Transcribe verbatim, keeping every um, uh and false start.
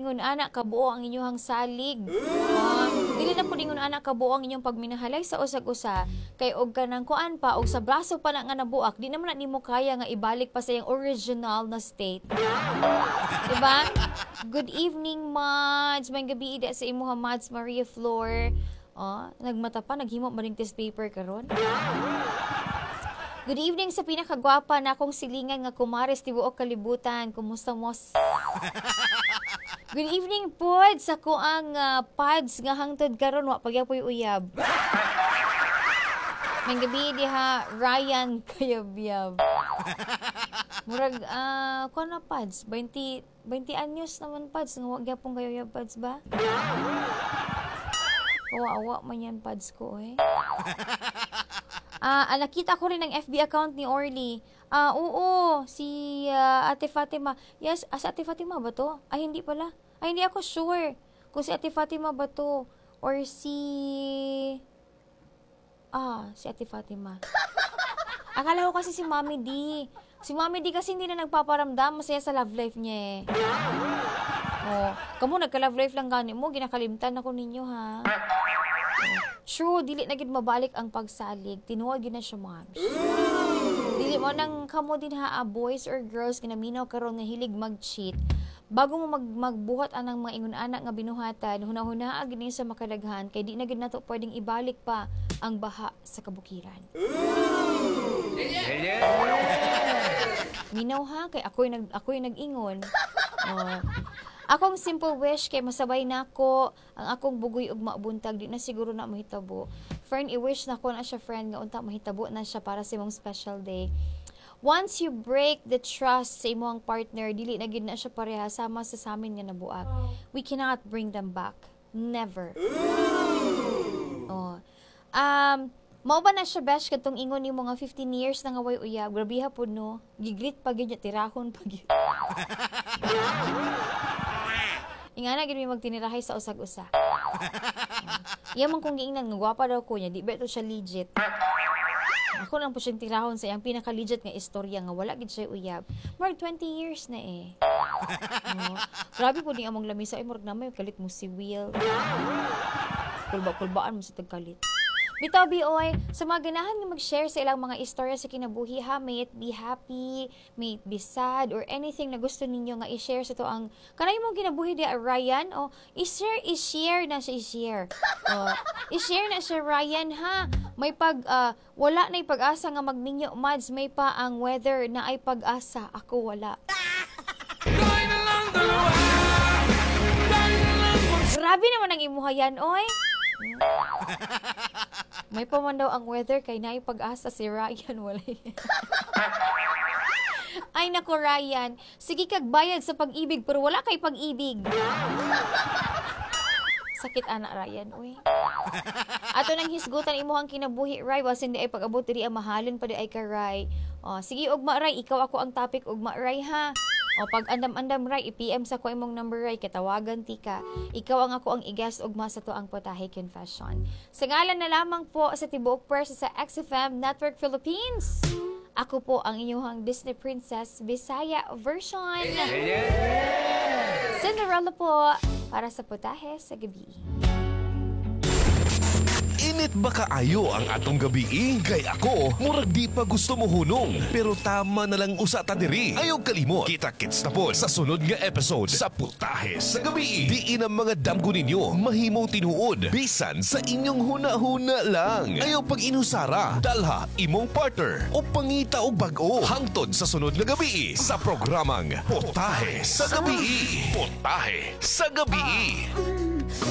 ingon anak kabuo ang inyong salig. Uh, dili na pud ingon anak kabuo ang inyong pagminahalay sa usag-usa kay og kanang kuan pa og sa braso pa na nga nabuak di naman na nimo kaya nga ibalik pa sa iyang original na state. Diba? Good evening, Mads. May gabi ida sa imuha, Mads Maria Flor. Oh, nagmata pa naghimo maning test paper karon. Good evening sa pinakagwapa na akong silingan nga kumares tibuok kalibutan. Kumusta mo? Good evening pod sa kuang uh, pads nga hangtod karon wa pagyapoy uyab. May gabi diha Ryan Kayabyab. Murag ah uh, kuan na pads twenty twenty anyos naman pads nga wa gyapon kayo uyab pads ba? Kawa-awa man yan pads ko eh. Ah, uh, nakita ko rin ang F B account ni Orly. Ah, uh, oo, si uh, Ate Fatima. Yes, as Ate Fatima ba to? Ay, hindi pala. Ay, hindi ako sure kung si Ate Fatima ba to or si Ah, si Ate Fatima. Akala ko kasi si Mommy D. Si Mommy D kasi hindi na nagpaparamdam, masaya sa love life niya eh. Oh, kamo nagka-love life lang gani mo, ginakalimtan ako ninyo ha. True, dili na gid mabalik ang pagsalig. Tinuod gid na siya, moms. Dili mo nang kamo din ha, boys or girls ginaminaw karon nga hilig mag-cheat. Bago mo mag magbuhat anang mga ingon anak nga binuhatan, hunahuna gid sa makadaghan kay di na gid nato pwedeng ibalik pa ang baha sa kabukiran. Minaw ha kay ako'y nag ako'y nag-ingon. Oh. Akong simple wish kay masabay nako ang akong bugoy ug mabuntag di na siguro na mahitabo. Friend, i-wish nako na siya friend nga unta mahitabo na siya para sa imong special day. Once you break the trust sa imong partner, dili na gid na siya pareha sama sa samin nga nabuak. We cannot bring them back. Never. Oh. Um, mao ba na siya besh katong ingon ni mga fifteen years na nga way uyab. Grabe ha pud no. Gigrit pa gyud niya tirahon pa gyud. Ingana gid mi magtinirahay sa usag-usa. Iya man kung giingnan nga gwapa daw ko niya, di ba ito siya legit. Ako lang po siyang tirahon sa iyang pinaka-legit nga istorya nga wala gid siya uyab. Mark twenty years na eh. No? Grabe po din among lamisa ay murag na may kalit mo si Will. Kulba-kulbaan mo sa tagkalit. Bitaw Bioy, sa mga ganahan nga mag-share sa ilang mga istorya sa kinabuhi ha, may it be happy, may it be sad, or anything na gusto ninyo nga i-share sa to ang kanay mong kinabuhi di Ryan, o i-share, i-share na siya i-share. O, i-share na siya Ryan ha. May pag, uh, wala na pag-asa nga magminyo, Mads, may pa ang weather na ay pag-asa, ako wala. Grabe naman ang imuhayan, oy. May pa man daw ang weather kay naay pag-asa si Ryan wala. Ay nako Ryan, sige kag bayad sa pag-ibig pero wala kay pag-ibig. Sakit ana Ryan, uy. Ato nang hisgutan imuhang kinabuhi Ray, wasin di ay pag-abot diri ang mahalin pa di ay ka Ray. Oh, sige ugma Ray, ikaw ako ang topic ugma Ray ha. O pag andam-andam Ray, i-P M sa ko imong number Ray, katawagan ti ka. Ikaw ang ako ang i-guest ugma sa to ang Putahe Confession. Sa ngalan na lamang po sa tibuok pwersa sa X F M Network Philippines. Ako po ang inyong Disney Princess Bisaya version. Cinderella po para sa Putahe sa gabi. Init ba kaayo ang atong gabi? Kay ako, murag di pa gusto mo hunong. Pero tama na lang usa ta diri. Ayaw kalimot. Kita-kits na po sa sunod nga episode sa Putahe sa Gabi. Diin ang mga damgo ninyo mahimo tinuod. Bisan sa inyong huna-huna lang. Ayaw pag inusara, dalha imong partner o pangita og bag-o. Hangtod sa sunod nga gabi sa programang Putahe sa Gabi. Putahe sa Gabi.